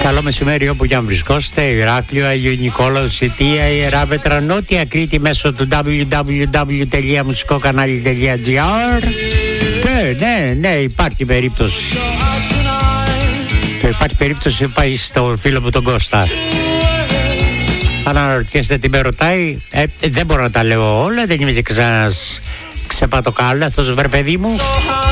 Καλό μεσημέρι όπου και αν βρισκόστε. Ηράκλειο, Άγιο Νικόλαο, Σιτία, Ιερά Πέτρα, Νότια Κρήτη μέσω του www.musikokanali.gr. Και ναι, υπάρχει περίπτωση. Υπάρχει περίπτωση πάει στο φίλο μου τον Κώστα. Αν αναρωτιέστε τι με ρωτάει, δεν μπορώ να τα λέω όλα. Δεν είμαι και ξανάς ξεπατοκάλαθος, βρε παιδί μου.